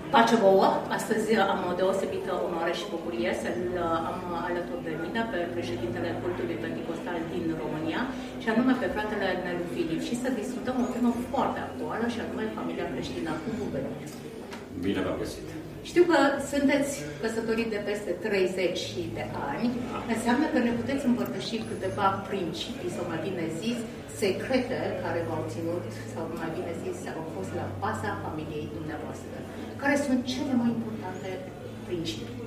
Pace vouă! Astăzi am o deosebită onoare și bucurie să-l am alături de mine pe președintele cultului Penticostal din România și anume pe fratele Nelu Filip și să discutăm o temă foarte actuală și anume familia creștină. Cum vă venit? Bine v-am găsit! Știu că sunteți căsătorit de peste 30 de ani. Înseamnă că ne puteți împărtăși câteva principii, sau mai bine zis, secrete care v-au ținut, sau mai bine zis, au fost la baza familiei dumneavoastră. Care sunt cele mai importante principii?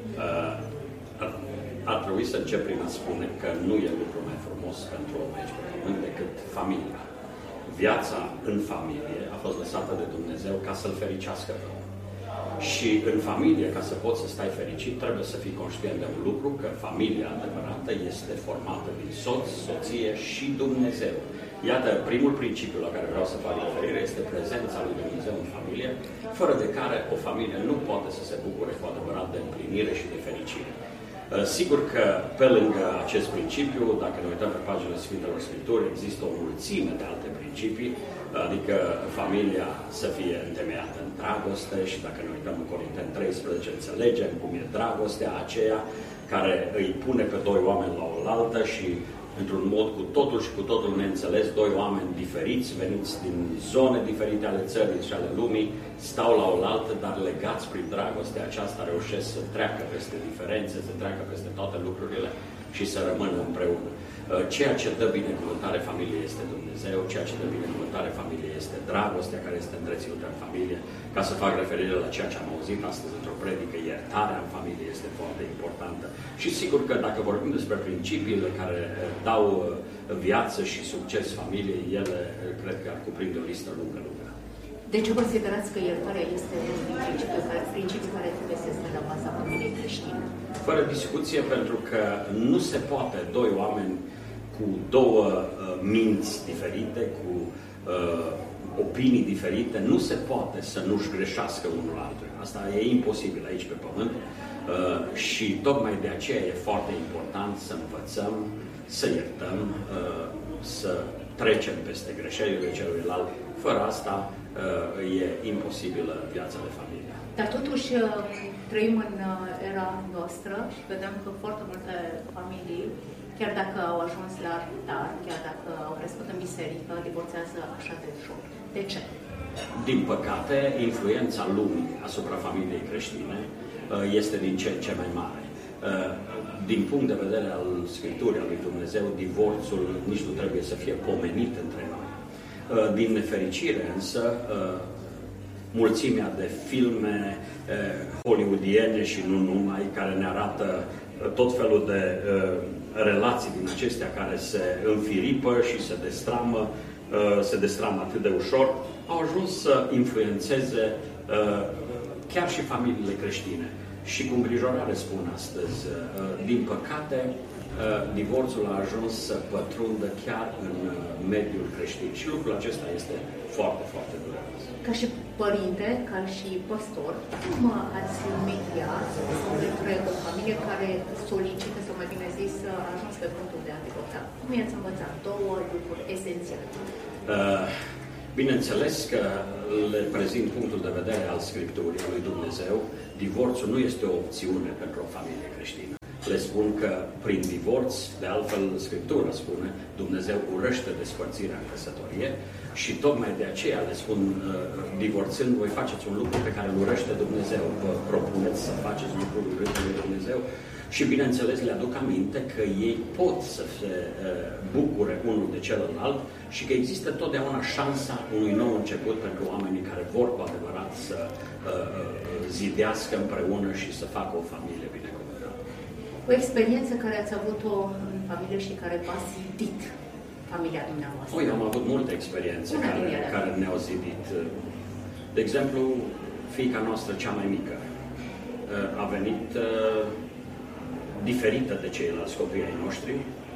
Ar trebui să încep prin a spune că nu e lucru mai frumos pentru om aici pe pământ decât familia. Viața în familie a fost lăsată de Dumnezeu ca să-l fericească pe om. Și în familie, ca să poți să stai fericit, trebuie să fii conștient de un lucru, că familia adevărată este formată din soț, soție și Dumnezeu. Iată, primul principiu la care vreau să fac referire este prezența lui Dumnezeu în familie, fără de care o familie nu poate să se bucure cu adevărat de împlinire și de fericire. Sigur că, pe lângă acest principiu, dacă ne uităm pe paginile Sfintelor Scripturi, există o mulțime de alte principii, adică familia să fie întemeiată în dragoste și dacă ne uităm în Corinteni 13, înțelegem cum e dragostea aceea care îi pune pe doi oameni la oaltă și într-un mod cu totul și cu totul neînțeles, doi oameni diferiți, veniți din zone diferite ale țării și ale lumii, stau la oaltă, dar legați prin dragostea aceasta reușesc să treacă peste diferențe, să treacă peste toate lucrurile și să rămână împreună. Ceea ce dă binecuvântare familiei este Dumnezeu, ceea ce dă binecuvântare familiei este dragostea care este întreținută în familie. Ca să fac referire la ceea ce am auzit astăzi într-o predică, iertarea în familie este foarte importantă. Și sigur că dacă vorbim despre principiile care dau viață și succes familiei, ele cred că ar cuprinde o listă lungă. De ce considerați că iertarea este un principiu care trebuie să este la baza familiei creștine? Fără discuție, pentru că nu se poate doi oameni cu două minți diferite, cu opinii diferite, nu se poate să nu-și greșească unul altul. Asta e imposibil aici pe pământ și tocmai de aceea e foarte important să învățăm, să iertăm, să trecem peste greșelile celuilalt. Fără asta e imposibilă viața de familie. Dar totuși trăim în era noastră și vedem că foarte multe familii, chiar dacă au ajuns la altar, chiar dacă au crescut în biserică, divorțează așa de ușor. De ce? Din păcate, influența lumii asupra familiei creștine este din ce în ce mai mare. Din punct de vedere al Scripturii, al lui Dumnezeu, divorțul nici nu trebuie să fie pomenit între noi. Din nefericire, însă, mulțimea de filme hollywoodiene și nu numai, care ne arată tot felul de relații din acestea care se înfiripă și se destramă atât de ușor, au ajuns să influențeze chiar și familiile creștine. Și cu îngrijorare spun astăzi, din păcate, divorțul a ajuns să pătrundă chiar în mediul creștin. Și lucrul acesta este foarte, foarte dureros. Ca și părinte, ca și păstor, cum ați mediat între o familie care solicită, sau mai bine zis, a ajuns pe punctul de a divorța? Cum i-ați învățat? Două lucruri esențiale. Bineînțeles că le prezint punctul de vedere al Scripturii, al lui Dumnezeu. Divorțul nu este o opțiune pentru o familie creștină. Le spun că prin divorț, de altfel Scriptura spune, Dumnezeu urăște despărțirea în căsătorie și tocmai de aceea le spun, divorțând, voi faceți un lucru pe care îl urăște Dumnezeu. Vă propuneți să faceți lucruri urâte lui Dumnezeu și, bineînțeles, le aduc aminte că ei pot să se bucure unul de celălalt și că există totdeauna șansa unui nou început pentru oamenii care vor cu adevărat să zidească împreună și să facă o familie binecuvântată. O experiență care ați avut-o în familie și care v-a zidit familia dumneavoastră? Eu am avut multe experiențe care ne-au zidit. De exemplu, fiica noastră cea mai mică a venit diferită de ceilalți copii ai noștri.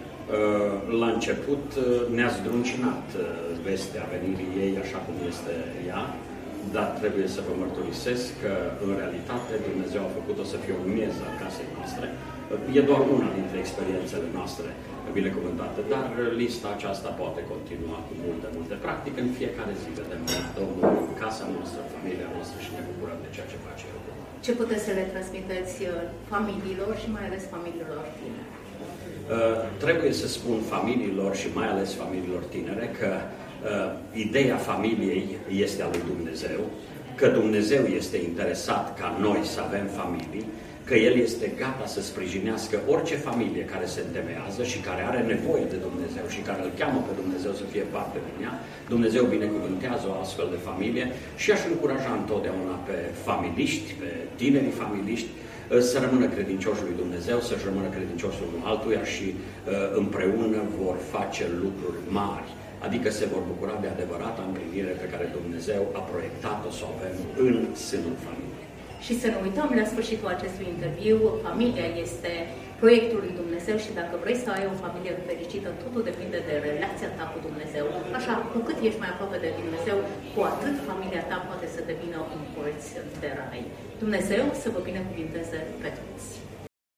La început ne-a zdruncinat vestea venirii ei așa cum este ea, dar trebuie să vă mărturisesc că, în realitate, Dumnezeu a făcut-o să fie un miez al casei noastre. E doar una dintre experiențele noastre binecuvântate, dar lista aceasta poate continua cu multe. Practic, în fiecare zi vedem Domnul în casa noastră, în familia noastră și ne bucurăm de ceea ce face El. Ce puteți să le transmiteți familiilor și mai ales familiilor tinere? Trebuie să spun familiilor și mai ales familiilor tinere că ideea familiei este a lui Dumnezeu, că Dumnezeu este interesat ca noi să avem familii, că El este gata să sprijinească orice familie care se întemeiază și care are nevoie de Dumnezeu și care îl cheamă pe Dumnezeu să fie parte din ea. Dumnezeu binecuvântează o astfel de familie și aș încuraja întotdeauna pe familiști, pe tinerii familiști, să rămână credincioși lui Dumnezeu, să-și rămână credincioși unul altuia și împreună vor face lucruri mari. Adică se vor bucura de adevărata împlinire pe care Dumnezeu a proiectat-o să o avem în sânul familiei. Și să nu uităm, la sfârșitul acestui interviu, familia este proiectul lui Dumnezeu și dacă vrei să ai o familie fericită, totul depinde de relația ta cu Dumnezeu. Așa, cu cât ești mai aproape de Dumnezeu, cu atât familia ta poate să devină un colț de rai. Dumnezeu să vă binecuvinteze